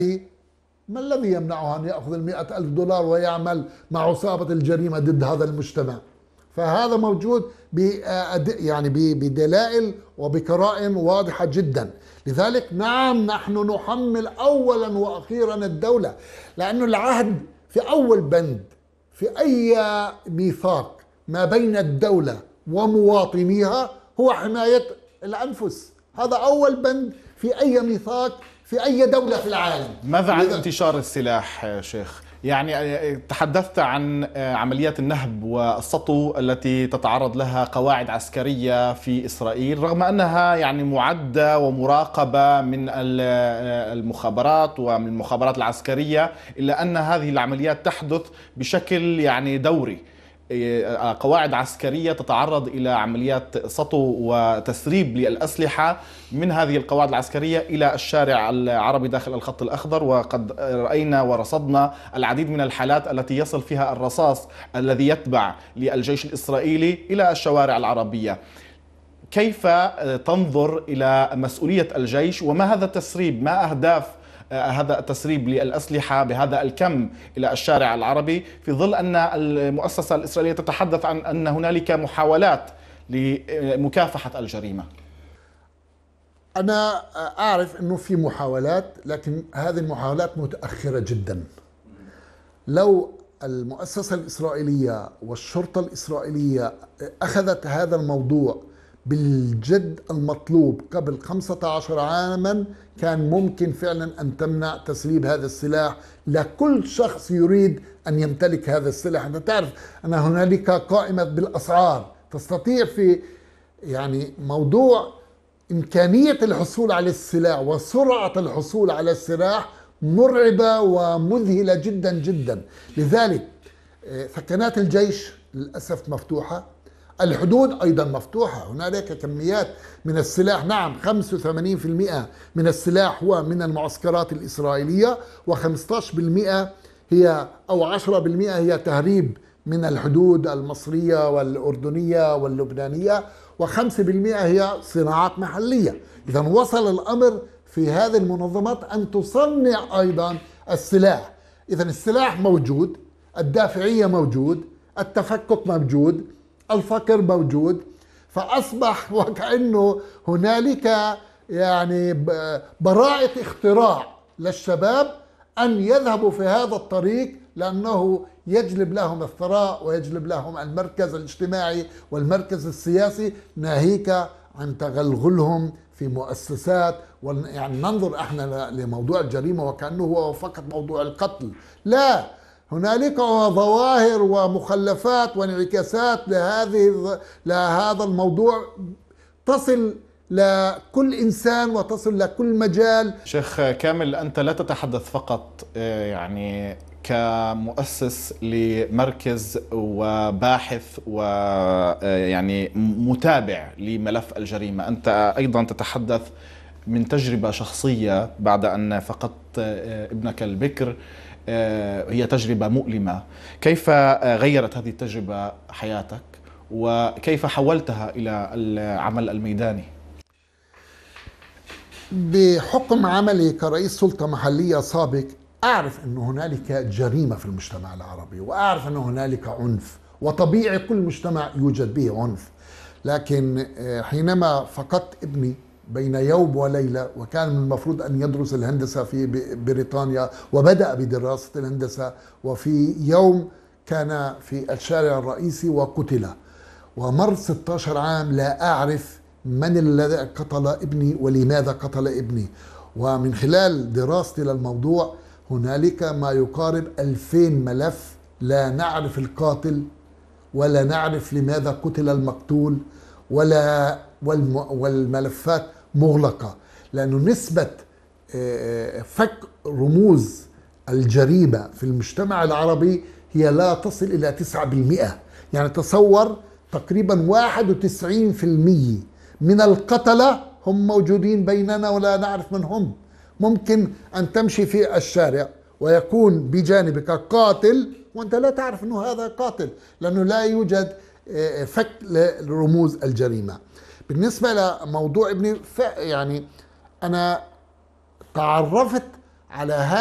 ما الذي يمنعه أن يأخذ 100,000 دولار ويعمل مع عصابة الجريمة ضد هذا المجتمع؟ فهذا موجود يعني بدلائل وبقرائن واضحة جدا. لذلك نعم، نحن نحمل أولا وأخيرا الدولة، لأن العهد في أول بند في أي ميثاق ما بين الدولة ومواطنيها هو حماية الأنفس. هذا أول بند في أي ميثاق في أي دولة في العالم. ماذا عن انتشار السلاح شيخ؟ يعني تحدثت عن عمليات النهب والسطو التي تتعرض لها قواعد عسكرية في إسرائيل، رغم أنها يعني معدة ومراقبة من المخابرات ومن المخابرات العسكرية، إلا أن هذه العمليات تحدث بشكل يعني دوري. قواعد عسكرية تتعرض إلى عمليات سطو وتسريب للأسلحة من هذه القواعد العسكرية إلى الشارع العربي داخل الخط الأخضر، وقد رأينا ورصدنا العديد من الحالات التي يصل فيها الرصاص الذي يتبع للجيش الإسرائيلي إلى الشوارع العربية. كيف تنظر إلى مسؤولية الجيش، وما هذا التسريب، ما أهداف هذا التسريب للأسلحة بهذا الكم إلى الشارع العربي، في ظل أن المؤسسة الإسرائيلية تتحدث عن أن هنالك محاولات لمكافحة الجريمة؟ أنا أعرف أنه في محاولات، لكن هذه المحاولات متأخرة جدا. لو المؤسسة الإسرائيلية والشرطة الإسرائيلية أخذت هذا الموضوع بالجد المطلوب قبل 15 عاما، كان ممكن فعلا أن تمنع تسريب هذا السلاح لكل شخص يريد أن يمتلك هذا السلاح. أنت تعرف أن هنالك قائمة بالأسعار، تستطيع في يعني موضوع إمكانية الحصول على السلاح وسرعة الحصول على السلاح مرعبة ومذهلة جدا جدا. لذلك ثكنات الجيش للأسف مفتوحة، الحدود أيضا مفتوحة، هنالك كميات من السلاح. نعم 85% من السلاح هو من المعسكرات الإسرائيلية، و15% هي أو 10% هي تهريب من الحدود المصرية والأردنية واللبنانية، و5% هي صناعات محلية. إذا وصل الأمر في هذه المنظمات أن تصنع أيضا السلاح. إذا السلاح موجود، الدافعية موجود، التفكك موجود، الفقر موجود، فأصبح وكأنه هنالك يعني براءة اختراع للشباب أن يذهبوا في هذا الطريق، لأنه يجلب لهم الثراء ويجلب لهم المركز الاجتماعي والمركز السياسي، ناهيك عن تغلغلهم في مؤسسات. يعني ننظر احنا لموضوع الجريمة وكأنه هو فقط موضوع القتل، لا، هنالك ظواهر ومخلفات وانعكاسات لهذا الموضوع تصل لكل إنسان وتصل لكل مجال. شيخ كامل، أنت لا تتحدث فقط يعني كمؤسس لمركز وباحث ويعني متابع لملف الجريمة، أنت أيضا تتحدث من تجربة شخصية بعد أن فقدت ابنك البكر. هي تجربة مؤلمة. كيف غيرت هذه التجربة حياتك، وكيف حولتها إلى العمل الميداني؟ بحكم عملي كرئيس سلطة محلية سابق، أعرف أن هنالك جريمة في المجتمع العربي، وأعرف أن هنالك عنف، وطبيعي كل مجتمع يوجد به عنف. لكن حينما فقدت ابني بين يوم وليلة، وكان من المفروض أن يدرس الهندسة في بريطانيا وبدأ بدراسة الهندسة، وفي يوم كان في الشارع الرئيسي وقتل، ومر 16 عام لا أعرف من الذي قتل ابني ولماذا قتل ابني. ومن خلال دراستي للموضوع هنالك ما يقارب 2000 ملف، لا نعرف القاتل ولا نعرف لماذا قتل المقتول، والملفات مغلقة، لأنه نسبة فك رموز الجريمة في المجتمع العربي هي لا تصل إلى 9%. يعني تصور تقريبا 91% من القتلة هم موجودين بيننا ولا نعرف من هم. ممكن أن تمشي في الشارع ويكون بجانبك قاتل وأنت لا تعرف أنه هذا قاتل، لأنه لا يوجد فك لرموز الجريمة. بالنسبة لموضوع ابني، يعني أنا تعرفت على